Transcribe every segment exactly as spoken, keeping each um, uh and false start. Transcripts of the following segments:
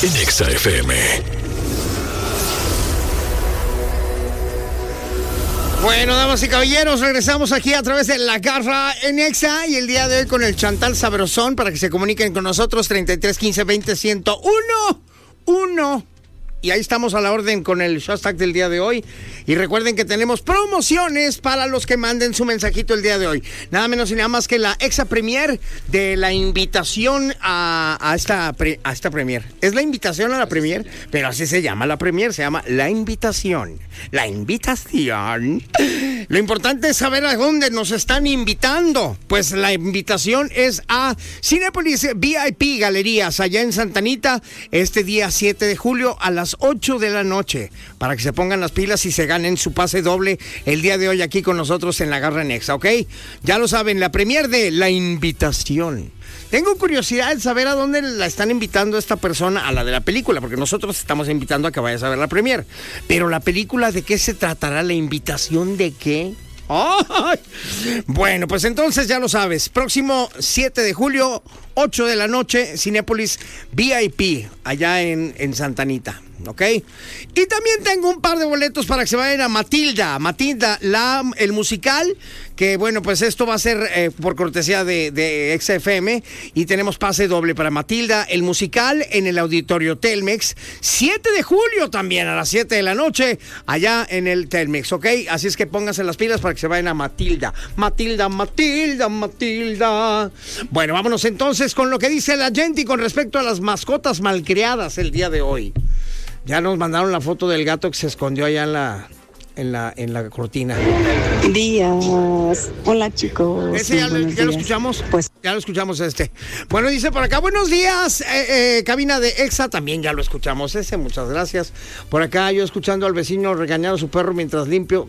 en Exa F M. Bueno, damas y caballeros, regresamos aquí a través de La Garra en Exa y el día de hoy con el Chantal Sabrosón para que se comuniquen con nosotros treinta y tres quince veinte ciento uno uno. Y ahí estamos a la orden con el hashtag del día de hoy. Y recuerden que tenemos promociones para los que manden su mensajito el día de hoy. Nada menos y nada más que la Exa Premier de la invitación a, a, esta, pre, a esta Premier. Es la invitación a la Premier, pero así se llama la Premier, se llama la invitación. La invitación. Lo importante es saber a dónde nos están invitando. Pues la invitación es a Cinépolis V I P Galerías, allá en Santa Anita, este día siete de julio a las ocho de la noche, para que se pongan las pilas y se ganen su pase doble el día de hoy aquí con nosotros en La Garra en Exa, ¿ok? Ya lo saben, la premier de La Invitación. Tengo curiosidad de saber a dónde la están invitando esta persona, a la de la película, porque nosotros estamos invitando a que vayas a ver la premier. Pero la película, ¿de qué se tratará? ¿La invitación de qué? ¡Ay! Bueno, pues entonces ya lo sabes. Próximo siete de julio, ocho de la noche, Cinépolis V I P, allá en, en Santa Anita. ¿Ok? Y también tengo un par de boletos para que se vayan a Matilda. Matilda, la, el musical, que bueno, pues esto va a ser eh, por cortesía de, de Exa F M. Y tenemos pase doble para Matilda, el musical en el Auditorio Telmex. siete de julio también, a las siete de la noche, allá en el Telmex, ¿ok? Así es que pónganse las pilas para que se vayan a Matilda. Matilda, Matilda, Matilda. Bueno, vámonos entonces con lo que dice la gente con respecto a las mascotas malcriadas el día de hoy. Ya nos mandaron la foto del gato que se escondió allá en la, en la, en la cortina. Días. Hola, chicos. Ese ya, lo, ya lo escuchamos. Pues ya lo escuchamos este. Bueno, dice por acá, buenos días, eh, eh, cabina de Exa, también ya lo escuchamos ese, muchas gracias. Por acá yo escuchando al vecino regañar a su perro mientras limpio.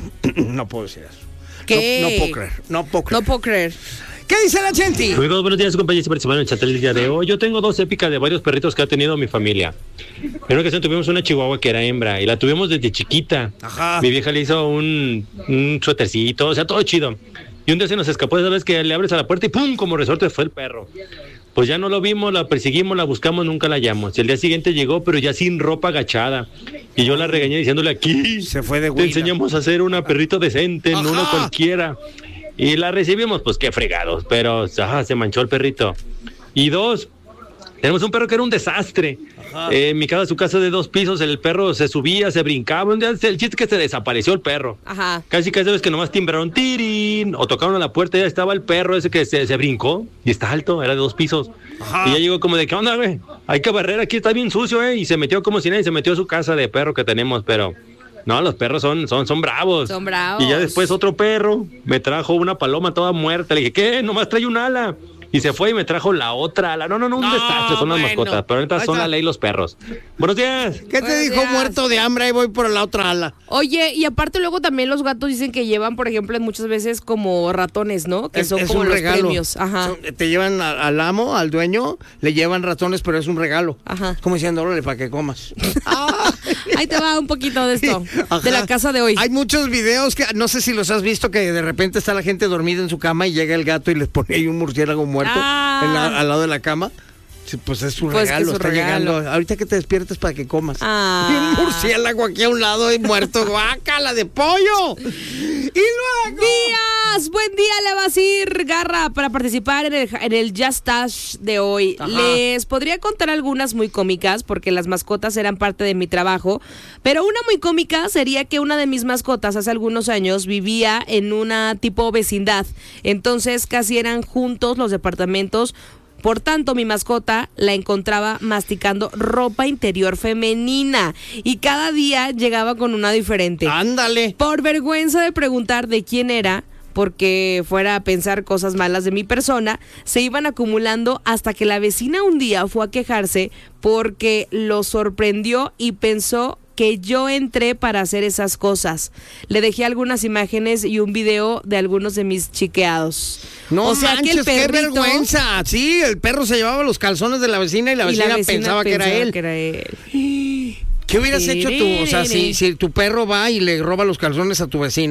No puedo decir eso. ¿Qué? No, no puedo creer, no puedo creer. No puedo creer. ¿Qué dice la gente? Amigos, buenos días, compañeros. Participando en el chat el día de hoy. Yo tengo dos épicas de varios perritos que ha tenido mi familia. En una ocasión tuvimos una chihuahua que era hembra y la tuvimos desde chiquita. Ajá. Mi vieja le hizo un, un suétercito, o sea, todo chido. Y un día se nos escapó, esa vez que le abres a la puerta y ¡pum! Como resorte fue el perro. Pues ya no lo vimos, la perseguimos, la buscamos, nunca la hallamos. Y el día siguiente llegó, pero ya sin ropa agachada. Y yo la regañé diciéndole, aquí se fue de te huida. enseñamos a ser una perrito decente, no una cualquiera. Y la recibimos, pues qué fregados, pero ajá, se manchó el perrito. Y dos, tenemos un perro que era un desastre. Eh, en mi casa, su casa de dos pisos, el perro se subía, se brincaba. Un día, el chiste es que se desapareció el perro. Ajá. Casi cada vez que nomás timbraron, tirín, o tocaron a la puerta, ya estaba el perro ese que se, se brincó, y está alto, era de dos pisos. Ajá. Y ya llegó como de, ¿qué onda, güey? Hay que barrer, aquí está bien sucio, eh. Y se metió como si nadie, se metió a su casa de perro que tenemos, pero... No, los perros son, son, son bravos. Son bravos. Y ya después otro perro me trajo una paloma toda muerta. Le dije, ¿qué? Nomás trae un ala. Y se fue y me trajo la otra ala. No, no, no, un no, desastre, son bueno. Las mascotas. Pero ahorita son la ley los perros. Buenos días. ¿Qué te Buenos dijo días. Muerto de hambre? Ahí voy por la otra ala. Oye, y aparte luego también los gatos dicen que llevan, por ejemplo, muchas veces como ratones, ¿no? Que es, son es como un los regalo. premios. Ajá. Son, te llevan a, al amo, al dueño, le llevan ratones, pero es un regalo. Ajá. Como diciendo, órale, para que comas. Ah, ahí te va un poquito de esto, Ajá. de la casa de hoy. Hay muchos videos que, no sé si los has visto, que de repente está la gente dormida en su cama y llega el gato y les pone ahí un murciélago muerto ah. en la, al lado de la cama. Sí, pues es su pues regalo, su está regalo. llegando. Ahorita que te despiertes para que comas. Ah. Y un murciélago aquí a un lado y muerto. ¡Guácala de pollo! Y luego... ¡Días! Buen día, le vas a ir, Garra, para participar en el, en el Just Touch de hoy. Ajá. Les podría contar algunas muy cómicas, porque las mascotas eran parte de mi trabajo, pero una muy cómica sería que una de mis mascotas hace algunos años vivía en una tipo vecindad. Entonces casi eran juntos los departamentos. Por tanto, mi mascota la encontraba masticando ropa interior femenina y cada día llegaba con una diferente. ¡Ándale! Por vergüenza de preguntar de quién era, porque fuera a pensar cosas malas de mi persona, se iban acumulando hasta que la vecina un día fue a quejarse porque lo sorprendió y pensó que yo entré para hacer esas cosas. Le dejé algunas imágenes y un video de algunos de mis chiqueados. No o sea, manches, que el perrito, qué vergüenza. Sí, el perro se llevaba los calzones de la vecina y la vecina, y la vecina pensaba, pensaba que era él. Que era él. ¿Qué hubieras hecho tú? O sea, si, si tu perro va y le roba los calzones a tu vecino.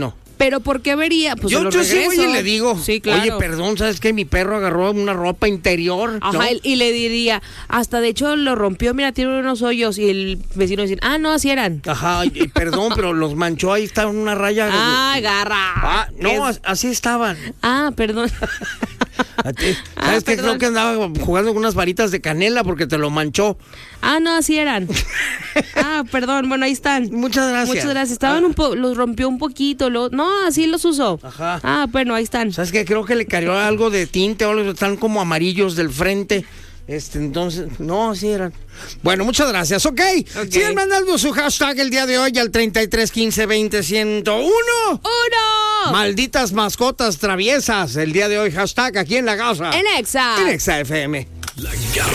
Pero ¿por qué vería? Pues yo, los yo sí, regreso. oye, le digo, sí, claro. oye, perdón, ¿sabes qué? Mi perro agarró una ropa interior. Ajá, ¿no? y le diría, hasta de hecho lo rompió, mira, tiene unos hoyos. Y el vecino dice, ah, no, así eran. Ajá, y, perdón, pero los manchó, ahí está una raya. Ah, garra. Ah, no, Es... así estaban. Ah, perdón. ¿Sabes Ah, qué? Creo que andaba jugando con unas varitas de canela porque te lo manchó. Ah, no, así eran. Ah, perdón, bueno, ahí están. Muchas gracias. Muchas gracias. Estaban Ah. un po los rompió un poquito, lo... no, así los usó. Ajá. Ah, bueno, ahí están. ¿Sabes qué? Creo que le cayó algo de tinte o algo, están como amarillos del frente. Este, entonces, no, así eran. Bueno, muchas gracias. Ok. okay. Sigan mandando su hashtag el día de hoy al treinta y tres quince veinte ciento uno. ¡Uno! Malditas mascotas traviesas. El día de hoy, hashtag aquí en la casa. En Exa. En Exa F M. La Garra